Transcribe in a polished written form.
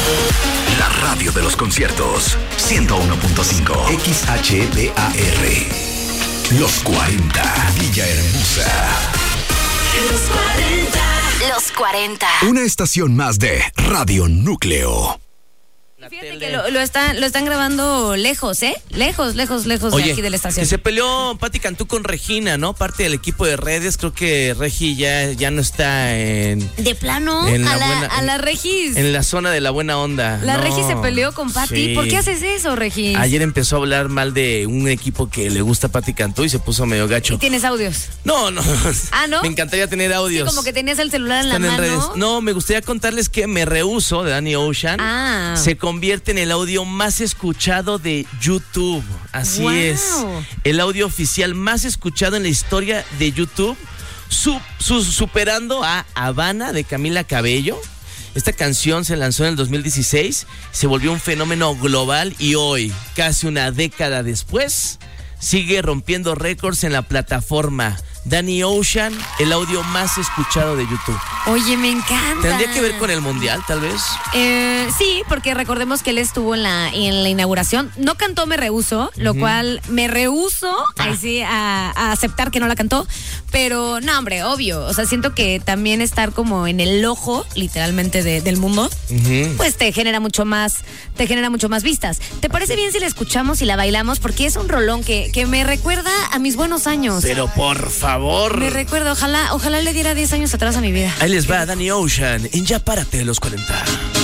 La radio de los conciertos. 101.5 XHPAR. Los 40. Villahermosa. Los 40. Los 40. Una estación más de Radio Núcleo. Fíjate que lo están grabando lejos, ¿eh? Lejos de aquí de la estación. Que se peleó Patti Cantú con Regina, ¿no? Parte del equipo de redes. Creo que Regi ya no está en... ¿De plano? A la Regis. En la zona de la buena onda. La Regi se peleó con Patti. Sí. ¿Por qué haces eso, Regi? Ayer empezó a hablar mal de un equipo que le gusta a Patti Cantú y se puso medio gacho. ¿Y tienes audios? No. ¿Ah, no? Me encantaría tener audios. Sí, como que tenías el celular en la mano. Redes. No, me gustaría contarles que Me Rehuso, de Danny Ocean, se convierte en el audio más escuchado de YouTube. Así es. El audio oficial más escuchado en la historia de YouTube, superando a Habana de Camila Cabello. Esta canción se lanzó en el 2016, se volvió un fenómeno global y hoy, casi una década después, sigue rompiendo récords en la plataforma. Danny Ocean, el audio más escuchado de YouTube. Oye, me encanta. ¿Tendría que ver con el mundial, tal vez? Sí, porque recordemos que él estuvo en la inauguración. No cantó Me Rehuso, lo cual me rehuso a aceptar que no la cantó. Pero, no, hombre, obvio. O sea, siento que también estar como en el ojo, literalmente, del mundo, pues te genera mucho más vistas. ¿Te parece bien si la escuchamos y la bailamos? Porque es un rolón que me recuerda a mis buenos años. Pero por favor. Me recuerda, ojalá le diera 10 años atrás a mi vida. Ahí les va Danny Ocean en Ya Párate de los 40.